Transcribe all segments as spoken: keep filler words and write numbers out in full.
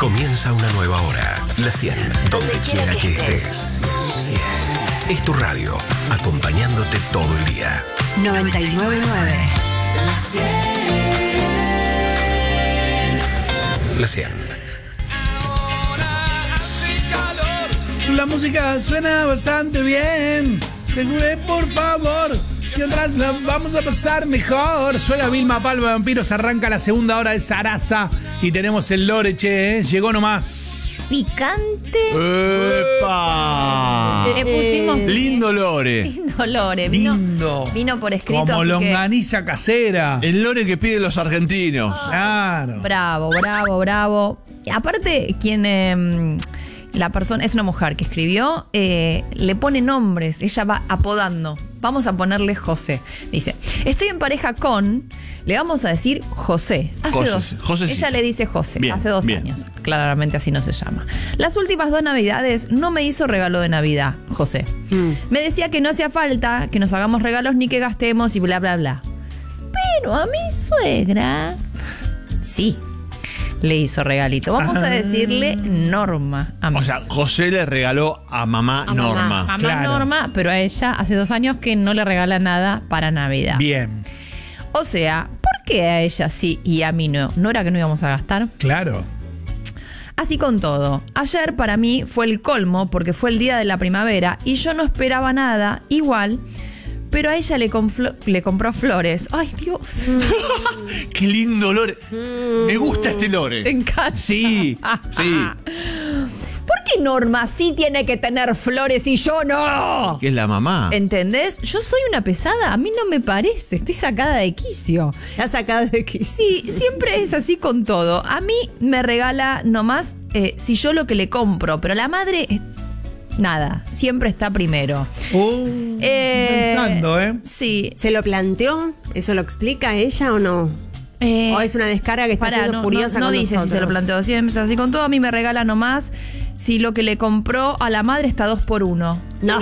Comienza una nueva hora. La cien, donde quiera que estés. Es tu radio, acompañándote todo el día. noventa y nueve punto nueve. La cien. La música suena bastante bien. Te por favor. Y atrás la vamos a pasar mejor. Suena Vilma Palma Vampiros. Arranca la segunda hora de Sarasa. Y tenemos el lore, che, ¿eh? Llegó nomás. Picante. ¡Epa! Le pusimos. Lindo lore. Lindo lore. Vino, Lindo. Vino por escrito. Como así que- longaniza casera. El lore que piden los argentinos. Claro. Bravo, bravo, bravo. Aparte, quien. eh, la persona, es una mujer que escribió, eh, le pone nombres, ella va apodando. Vamos a ponerle José. Dice, estoy en pareja con, le vamos a decir José. Hace José, dos. Josecito. Ella le dice José, Bien, hace dos bien. años. Claramente así no se llama. Las últimas dos navidades no me hizo regalo de Navidad, José. Mm. Me decía que no hacía falta que nos hagamos regalos ni que gastemos y bla, bla, bla. Pero a mi suegra, sí, le hizo regalito. Vamos a decirle Norma. A mi O sea, José le regaló a mamá A mamá. Norma. Mamá Claro. Norma, pero a ella hace dos años que no le regala nada para Navidad. Bien. O sea, ¿por qué a ella sí y a mí no? ¿No era que no íbamos a gastar? Claro. Así con todo. Ayer para mí fue el colmo porque fue el día de la primavera y yo no esperaba nada igual, pero a ella le, conflo- le compró flores. Ay, Dios. ¡Qué lindo lore! Me gusta este Te lore. encanta. Sí, sí. ¿Por qué Norma sí tiene que tener flores y yo no? Que es la mamá. ¿Entendés? Yo soy una pesada, a mí no me parece, estoy sacada de quicio. La sacada de quicio. Sí, siempre es así con todo. A mí me regala nomás eh, si yo lo que le compro, pero la madre, eh, nada, siempre está primero. Uh, Eh, pensando, ¿eh? Sí. ¿Se lo planteó? ¿Eso lo explica ella o no? Eh, ¿O es una descarga que está pará, siendo no, furiosa no, no con dice nosotros? si se lo planteó, siempre es así con todo. A mí me regala nomás si lo que le compró a la madre está dos por uno. No.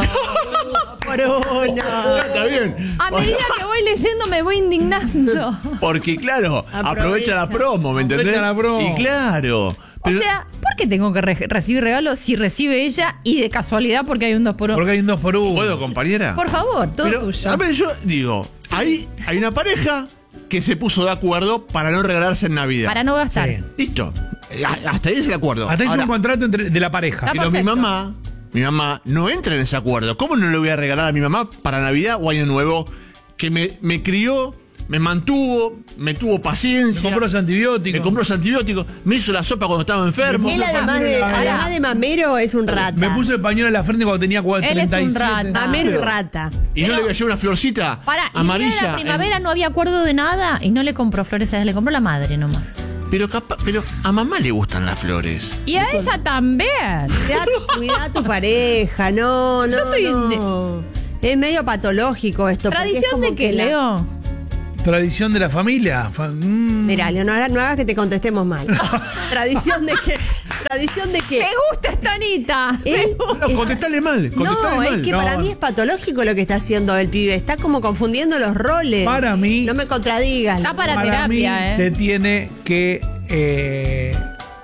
Por uno. Está bien. A medida que voy leyendo me voy indignando. Porque, claro, Aprovecha. aprovecha la promo, ¿me entendés? Aprovecha la promo. Y claro. Pero- O sea, ¿por qué tengo que re- recibir regalos si recibe ella y de casualidad porque hay un dos por uno? Porque hay un dos por uno. ¿Puedo, compañera? Por favor, todo Pero, tuyo. a ver, yo digo, ahí hay una pareja que se puso de acuerdo para no regalarse en Navidad. Para no gastar. Sí. Listo. A- Hasta ahí es el acuerdo. Hasta hizo Ahora, un contrato entre, de la pareja. Está pero mi perfecto. mamá, mi mamá no entra en ese acuerdo. ¿Cómo no le voy a regalar a mi mamá para Navidad o Año Nuevo que me, me crió, me mantuvo, me tuvo Me paciencia? compró los antibióticos. Me compró los antibióticos, me hizo la sopa cuando estaba enfermo. Me Él puso además de, pañuelo- además de mamero es un rata. Me puse el pañuelo en la frente cuando tenía Él es un treinta y siete. rata. Mamero y Pero- rata. Y no Pero- le voy a llevar una florcita Para, y el amarilla. día de la primavera no había acuerdo de nada y no le compró flores a ella, le compró la madre nomás. en- Pero, capa- pero a mamá le gustan las flores. Y a ella también. Cuidá, cuidá a tu pareja, no, no. Yo estoy no. Es medio patológico esto. porque es ¿Tradición como de qué, que la- Leo? Tradición de la familia. Fa- mm. Mirá, Leonora, no hagas que te contestemos mal. ¿Tradición de qué? ¿Tradición de qué? Me gusta esta Anita. Él- No, contestale mal, contestale No, mal. es que No. para mí es patológico lo que está haciendo el pibe. Está como confundiendo los roles. Para mí- No me contradigas. Está para, Para terapia, mí ¿eh? se tiene que... eh,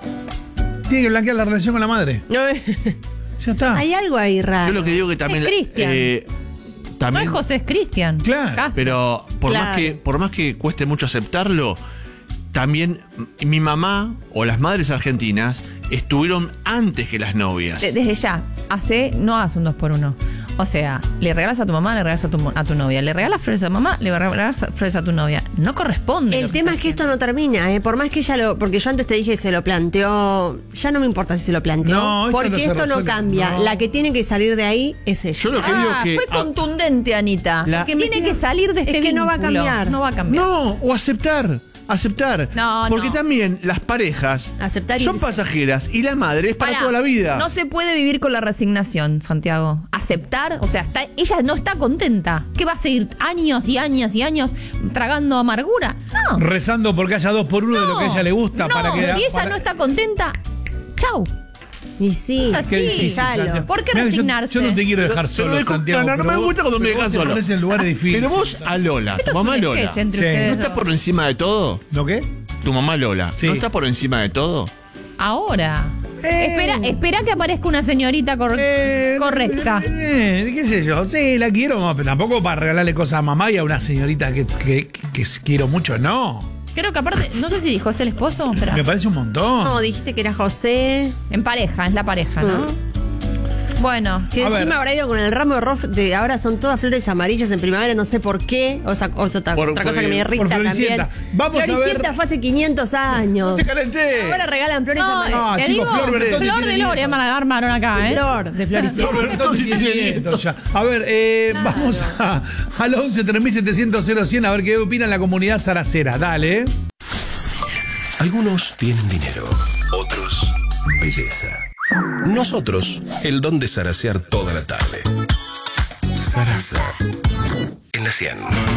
tiene que blanquear la relación con la madre. No, Ya está. hay algo ahí raro. Yo lo que digo que también. Es Cristian. eh, No también es José, es Cristian. Claro. Castro. Pero por Claro. más que por más que cueste mucho aceptarlo, también mi mamá o las madres argentinas estuvieron antes que las novias. De- Desde ya, hace, no hace un dos por uno. O sea, le regalas a tu mamá, le regalas a tu, a tu novia. Le regalas flores a mamá, le regalas flores a tu novia. No corresponde. El lo tema está es que esto no termina, ¿eh? Por más que ella lo. Porque yo antes te dije se lo planteó. Ya no me importa si se lo planteó. No, esto porque no se esto no resuelve. cambia. No. La que tiene que salir de ahí es ella. Yo lo que digo Ah, que fue a- contundente, Anita. La- que tiene que salir de Es este que no va a vínculo. cambiar. No va a cambiar. no, o aceptar. Aceptar. No, Porque no. también las parejas Aceptar y son irse. pasajeras y la madre es para Pará, toda la vida. No se puede vivir con la resignación, Santiago. Aceptar, o sea, está, ella no está contenta. ¿Qué va a seguir años y años y años tragando amargura? No. Rezando porque haya dos por uno de lo que a ella le gusta. No, para que si ella para- no está contenta, chau. Y sí. Es así. Qué difícil, Salo. Santiago. ¿Por qué Mirá que yo- resignarse? Yo, no te quiero dejar Pero solo, de- Santiago. no, no, no pero me vos- gusta cuando me pero dejas vos te solo. pones en lugares difíciles. Pero vos a Lola, Esto tu es mamá un Lola, sketch entre Sí. ustedes ¿no está dos. por encima de todo? ¿Lo qué? Tu mamá Lola, Sí. ¿no está por encima de todo? Ahora. Eh. Espera, espera que aparezca una señorita cor- Eh, correcta. eh, ¿Qué sé yo? Sí, la quiero, pero tampoco para regalarle cosas a mamá y a una señorita que, que, que, que quiero mucho, no. Creo que aparte, no sé si dijo, ¿es el esposo? Espera. Me parece un montón. No, dijiste que era José. En pareja, es la pareja, ¿no? Bueno. Que A encima ver. habrá ido con el ramo de rof de ahora son todas flores amarillas en primavera, no sé por qué. O sea, o sea, otra, Por- otra por- cosa que me irrita por también. Floricienta. Vamos a ver- Floricienta fue hace quinientos años. ¡Te calenté! Ahora regalan flores No, amarillas. No, te chicos, digo, Flor Bertotti Flor tiene de Loria nietos. me la armaron acá, ¿eh? Flor de Floricienta. Flor Bertotti tiene nietos ya. A ver, eh, vamos a, al once tres mil setecientos cero cien a ver qué opina la comunidad zaracera. Dale. Algunos tienen dinero, otros belleza. Nosotros, el don de zaracear toda la tarde. Zaraza en la cien.